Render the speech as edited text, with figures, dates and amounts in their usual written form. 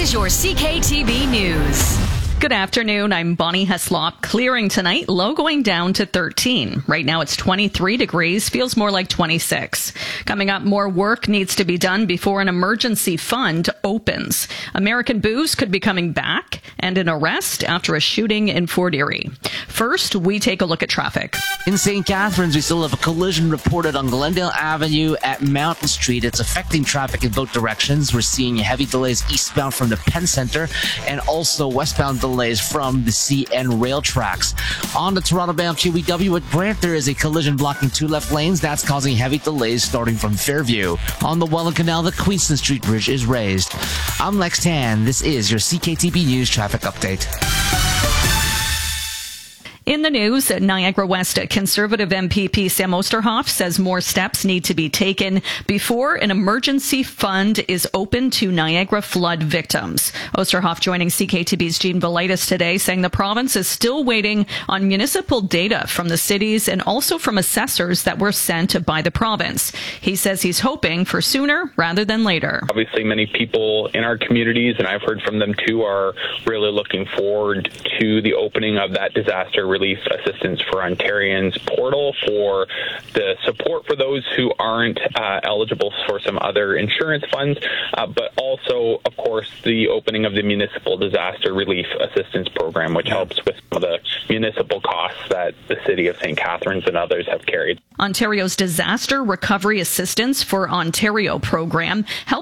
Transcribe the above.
is your CKTB News. Good afternoon. I'm Bonnie Heslop. Clearing tonight, low going down to 13. Right now it's 23 degrees, feels more like 26. Coming up, more work needs to be done before an emergency fund opens. American Booze could be coming back, and an arrest after a shooting in Fort Erie. First, we take a look at traffic. In St. Catharines, we still have a collision reported on Glendale Avenue at Mountain Street. It's affecting traffic in both directions. We're seeing heavy delays eastbound from the Penn Center and also westbound delays from the CN rail tracks. On the Toronto-bound QEW at Brant, there is a collision blocking two left lanes. That's causing heavy delays starting from Fairview. On the Welland Canal, the Queenston Street Bridge is raised. I'm Lex Tan. This is your CKTB News Traffic Update. In the news, Niagara West Conservative MPP Sam Osterhoff says more steps need to be taken before an emergency fund is open to Niagara flood victims. Osterhoff joining CKTB's Jean Velitis today, saying the province is still waiting on municipal data from the cities and also from assessors that were sent by the province. He says he's hoping for sooner rather than later. Obviously, many people in our communities, and I've heard from them too, are really looking forward to the opening of that disaster relief assistance for Ontarians portal for the support for those who aren't eligible for some other insurance funds, but also, of course, the opening of the municipal disaster relief assistance program, which helps with some of the municipal costs that the city of St. Catharines and others have carried. Ontario's Disaster Recovery Assistance for Ontario program helps